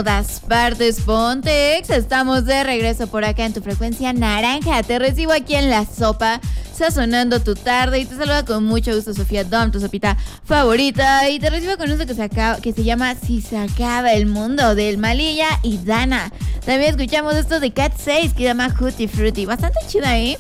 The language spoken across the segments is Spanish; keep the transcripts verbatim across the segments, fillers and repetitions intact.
todas partes, Pontex. Estamos de regreso por acá en tu frecuencia naranja. Te recibo aquí en La Sopa, sazonando tu tarde, y te saluda con mucho gusto Sofía Dom, tu sopita favorita. Y te recibo con esto que se, acaba, que se llama Si se acaba el mundo, del Malilla y Dana. También escuchamos esto de Cat seis, que se llama Hootie Fruity. Bastante chida, ¿eh?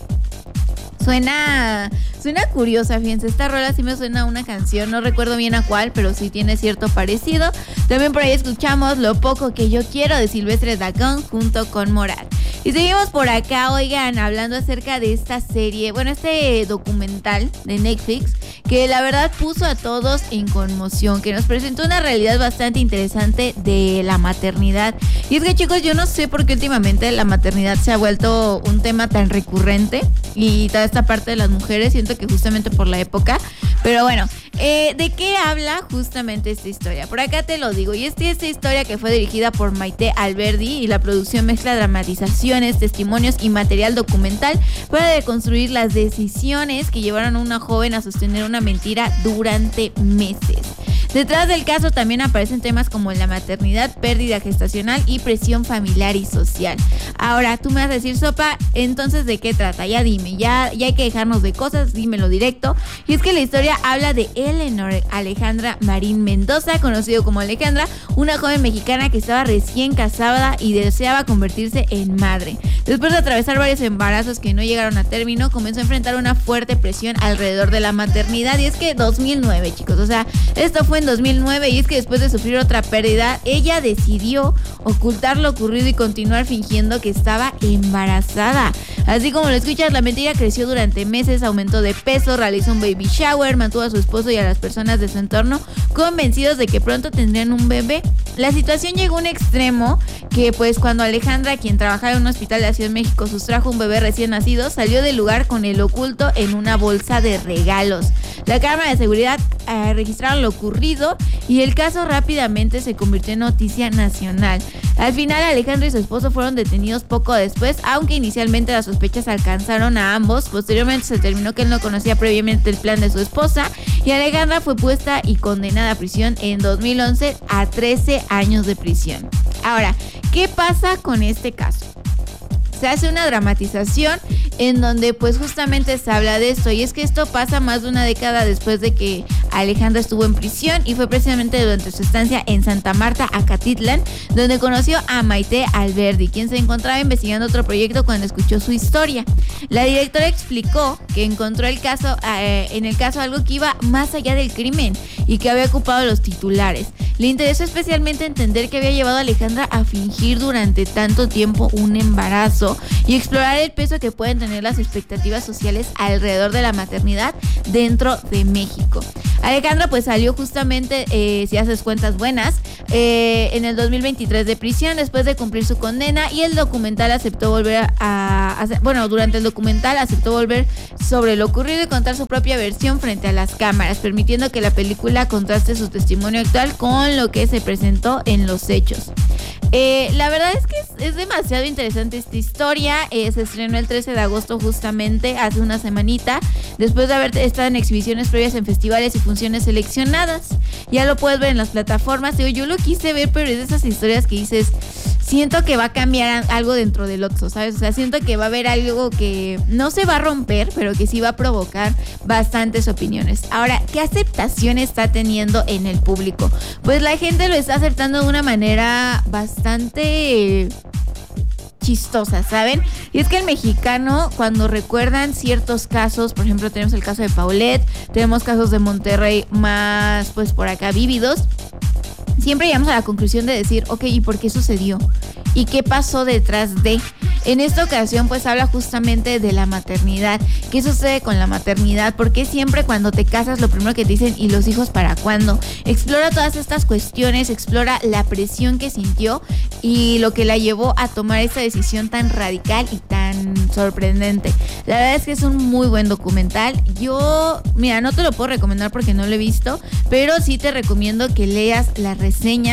Suena, suena curiosa, fíjense, esta rola sí me suena a una canción, no recuerdo bien a cuál, pero sí tiene cierto parecido. También por ahí escuchamos Lo poco que yo quiero, de Silvestre Dangond junto con Morat. Y seguimos por acá, oigan, hablando acerca de esta serie, bueno, este documental de Netflix, que la verdad puso a todos en conmoción, que nos presentó una realidad bastante interesante de la maternidad. Y es que, chicos, yo no sé por qué últimamente la maternidad se ha vuelto un tema tan recurrente, y toda esta parte de las mujeres, siento que justamente por la época. Pero bueno, eh, ¿de qué habla justamente esta historia? Por acá te lo digo, y es que esta historia, que fue dirigida por Maite Alberdi, y la producción mezcla dramatizaciones, testimonios y material documental para reconstruir las decisiones que llevaron a una joven a sostener una mentira durante meses. Detrás del caso también aparecen temas como la maternidad, pérdida gestacional y presión familiar y social. Ahora, tú me vas a decir, Sopa, entonces, ¿de qué trata? Ya dime, ya, ya hay que dejarnos de cosas, dímelo directo. Y es que la historia habla de Eleanor Alejandra Marín Mendoza, conocido como Alejandra, una joven mexicana que estaba recién casada y deseaba convertirse en madre. Después de atravesar varios embarazos que no llegaron a término, comenzó a enfrentar una fuerte presión alrededor de la maternidad. Y es que dos mil nueve, chicos, o sea, esto fue en dos mil nueve, y es que después de sufrir otra pérdida, ella decidió ocultar lo ocurrido y continuar fingiendo que estaba embarazada. Así como lo escuchas, la mentira creció durante meses, aumentó de peso, realizó un baby shower, mantuvo a su esposo y a las personas de su entorno convencidos de que pronto tendrían un bebé. La situación llegó a un extremo que, pues, cuando Alejandra, quien trabajaba en un hospital de la Ciudad de México, sustrajo un bebé recién nacido, salió del lugar con el oculto en una bolsa de regalos. La cámara de seguridad eh, registraron lo ocurrido, y el caso rápidamente se convirtió en noticia nacional. Al final, Alejandra y su esposo fueron detenidos poco después, aunque inicialmente las sospechas alcanzaron a ambos. Posteriormente se determinó que él no conocía previamente el plan de su esposa, y Alejandra fue puesta y condenada a prisión en dos mil once a trece años de prisión. Ahora, ¿qué pasa con este caso? Se hace una dramatización en donde, pues, justamente se habla de esto, y es que esto pasa más de una década después de que Alejandra estuvo en prisión, y fue precisamente durante su estancia en Santa Marta, Acatitlán, donde conoció a Maite Alberdi, quien se encontraba investigando otro proyecto cuando escuchó su historia. La directora explicó que encontró el caso, eh, en el caso algo que iba más allá del crimen y que había ocupado los titulares. Le interesó especialmente entender qué había llevado a Alejandra a fingir durante tanto tiempo un embarazo y explorar el peso que pueden tener las expectativas sociales alrededor de la maternidad dentro de México. Alejandra, pues, salió justamente, eh, si haces cuentas buenas, eh, en el dos mil veintitrés de prisión después de cumplir su condena, y el documental aceptó volver a, a, bueno, durante el documental aceptó volver sobre lo ocurrido y contar su propia versión frente a las cámaras, permitiendo que la película contraste su testimonio actual con lo que se presentó en los hechos. Eh, la verdad es que es, es demasiado interesante esta historia. Eh, se estrenó el trece de agosto, justamente hace una semanita, después de haber estado en exhibiciones previas en festivales y funciones seleccionadas. Ya lo puedes ver en las plataformas. Digo, yo lo quise ver, pero es de esas historias que dices, siento que va a cambiar algo dentro del Oxxo, ¿sabes? O sea, siento que va a haber algo que no se va a romper, pero que sí va a provocar bastantes opiniones. Ahora, ¿qué aceptación está teniendo en el público? Pues la gente lo está aceptando de una manera bastante chistosa, ¿saben? Y es que el mexicano, cuando recuerdan ciertos casos, por ejemplo, tenemos el caso de Paulette, tenemos casos de Monterrey más, pues, por acá vívidos, siempre llegamos a la conclusión de decir, ok, ¿y por qué sucedió? ¿Y qué pasó detrás de? En esta ocasión, pues, habla justamente de la maternidad. ¿Qué sucede con la maternidad? ¿Por qué siempre cuando te casas lo primero que te dicen, ¿y los hijos para cuándo? Explora todas estas cuestiones, explora la presión que sintió y lo que la llevó a tomar esta decisión tan radical y tan sorprendente. La verdad es que es un muy buen documental. Yo, mira, no te lo puedo recomendar porque no lo he visto, pero sí te recomiendo que leas las reseñas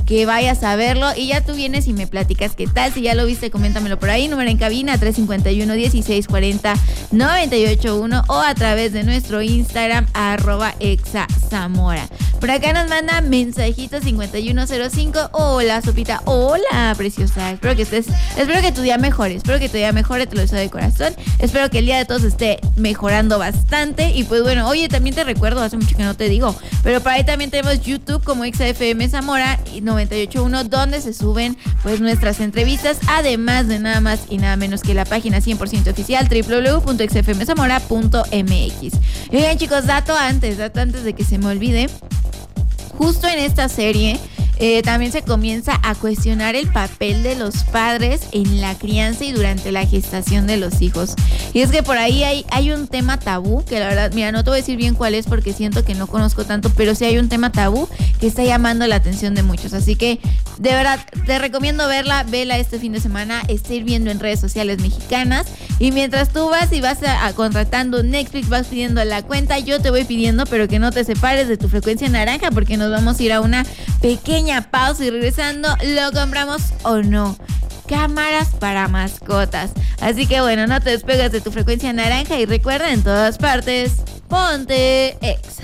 que vayas a verlo y ya tú vienes y me platicas qué tal. Si ya lo viste, coméntamelo por ahí. Número en cabina tres cinco uno, dieciséis cuarenta, noventa y ocho uno o a través de nuestro Instagram arroba exazamora. Por acá nos manda mensajito cincuenta y uno cero cinco. Hola, Sopita. Hola, preciosa. Espero que estés, espero que tu día mejore. Espero que tu día mejore, te lo deseo de corazón. Espero que el día de todos esté mejorando bastante. Y pues bueno, oye, también te recuerdo, hace mucho que no te digo, pero por ahí también tenemos YouTube como Exa F M Zamora y noventa y ocho uno, donde se suben pues nuestras entrevistas, además de nada más y nada menos que la página cien por ciento oficial doble u doble u doble u punto exa f m zamora punto m x. Y bien, chicos, dato antes, dato antes de que se me olvide. Justo en esta serie eh, también se comienza a cuestionar el papel de los padres en la crianza y durante la gestación de los hijos. Y es que por ahí hay, hay un tema tabú, que la verdad, mira, no te voy a decir bien cuál es porque siento que no conozco tanto, pero sí hay un tema tabú que está llamando la atención de muchos. Así que, de verdad, te recomiendo verla, vela este fin de semana, está ir viendo en redes sociales mexicanas. Y mientras tú vas y vas a, a contratando Netflix, vas pidiendo la cuenta, yo te voy pidiendo, pero que no te separes de tu frecuencia naranja porque nos vamos a ir a una pequeña pausa y regresando, ¿lo compramos o no? Cámaras para mascotas. Así que bueno, no te despegas de tu frecuencia naranja y recuerda, en todas partes, ponte Exa.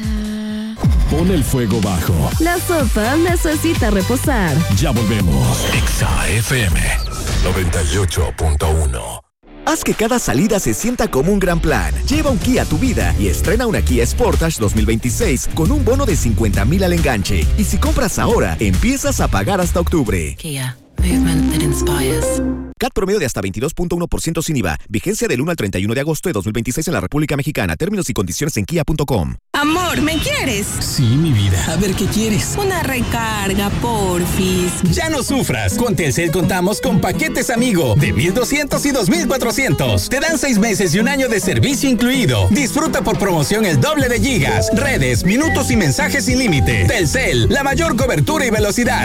Pon el fuego bajo. La sopa necesita reposar. Ya volvemos. Exa F M noventa y ocho punto uno. Haz que cada salida se sienta como un gran plan. Lleva un Kia a tu vida y estrena una Kia Sportage dos mil veintiséis con un bono de cincuenta mil al enganche. Y si compras ahora, empiezas a pagar hasta octubre. Kia, movement that inspires. C A T promedio de hasta veintidós punto uno por ciento sin I V A. Vigencia del uno al treinta y uno de agosto de dos mil veintiséis en la República Mexicana. Términos y condiciones en kia punto com. Amor, ¿me quieres? Sí, mi vida. A ver, ¿qué quieres? Una recarga, porfis. Ya no sufras. Con Telcel contamos con paquetes amigo de mil doscientos y dos mil cuatrocientos. Te dan seis meses y un año de servicio incluido. Disfruta por promoción el doble de gigas, redes, minutos y mensajes sin límite. Telcel, la mayor cobertura y velocidad.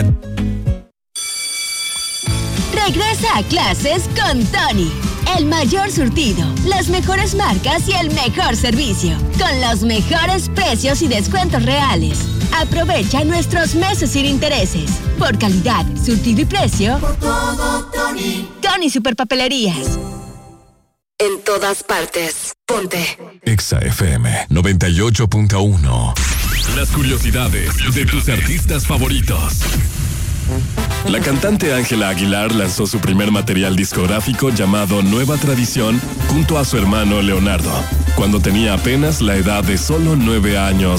Regresa a clases con Tony. El mayor surtido, las mejores marcas y el mejor servicio. Con los mejores precios y descuentos reales. Aprovecha nuestros meses sin intereses. Por calidad, surtido y precio. Por todo, Tony. Tony Superpapelerías. En todas partes, ponte Exa F M noventa y ocho punto uno. Las curiosidades de tus artistas favoritos. La cantante Ángela Aguilar lanzó su primer material discográfico llamado Nueva Tradición junto a su hermano Leonardo, cuando tenía apenas la edad de solo nueve años.